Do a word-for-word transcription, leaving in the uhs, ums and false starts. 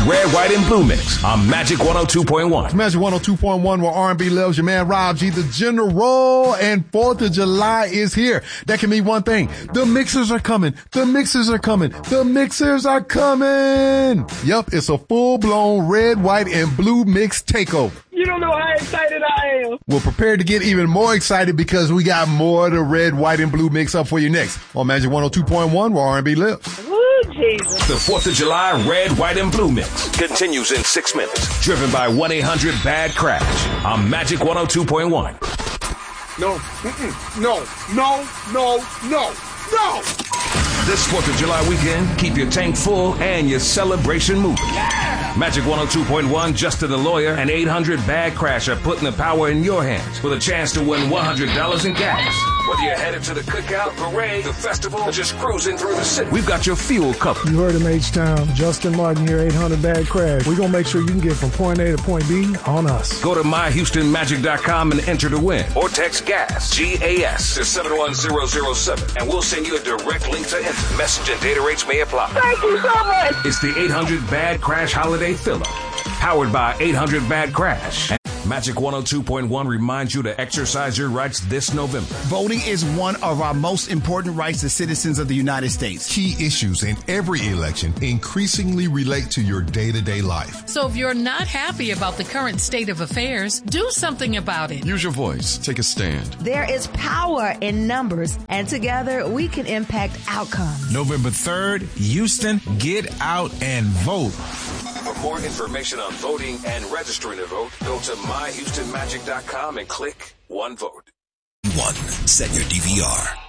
Red, White, and Blue Mix on Magic one oh two point one. It's Magic one oh two point one where R and B lives. Your man Rob G, the General, and fourth of July is here. That can mean one thing. The mixers are coming. The mixers are coming. The mixers are coming. Yep, it's a full-blown red, white, and blue mix takeover. You don't know how excited I am. We're prepared to get even more excited because we got more of the red, white, and blue mix up for you next on Magic one oh two point one where R and B lives. Woo, Jesus. The fourth of July Red, White, and Blue Mix continues in six minutes. Driven by one eight hundred bad crash on Magic one oh two point one. No, mm-mm, no, no, no, no, no. This fourth of July weekend, keep your tank full and your celebration moving. Yeah! Magic one oh two point one, Justin the Lawyer, and eight hundred Bad Crash are putting the power in your hands with a chance to win one hundred dollars in gas. Whether you're headed to the cookout, parade, the festival, or just cruising through the city, we've got your fuel covered. You heard him, H-Town. Justin Martin here, eight hundred Bad Crash. We're going to make sure you can get from point A to point B on us. Go to my houston magic dot com and enter to win. Or text GAS, G A S, to seven one zero zero seven, and we'll send you a direct link to enter. Message and data rates may apply. Thank you so much. It's the eight hundred Bad Crash Holiday Filler, powered by eight hundred Bad Crash. Magic one oh two point one reminds you to exercise your rights this November. Voting is one of our most important rights as citizens of the United States. Key issues in every election increasingly relate to your day-to-day life. So if you're not happy about the current state of affairs, do something about it. Use your voice. Take a stand. There is power in numbers, and together we can impact outcomes. November third, Houston, get out and vote. For more information on voting and registering to vote, go to my houston magic dot com and click One Vote. One, set your D V R.